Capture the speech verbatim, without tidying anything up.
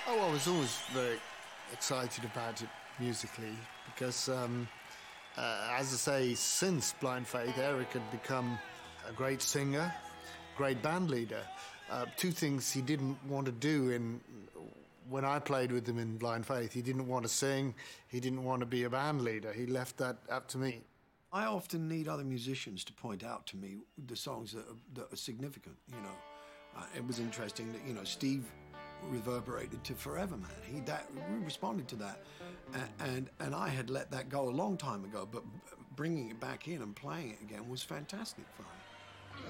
Oh, I was always very excited about it musically because, um, uh, as I say, since Blind Faith, Eric had become a great singer, great band leader. Uh, two things he didn't want to do in when I played with him in Blind Faith. He didn't want to sing. He didn't want to be a band leader. He left that up to me. I often need other musicians to point out to me the songs that are, that are significant, you know. Uh, it was interesting that, you know, Steve reverberated to Forever Man. He that we responded to that, and, and and I had let that go a long time ago. But bringing it back in and playing it again was fantastic for him.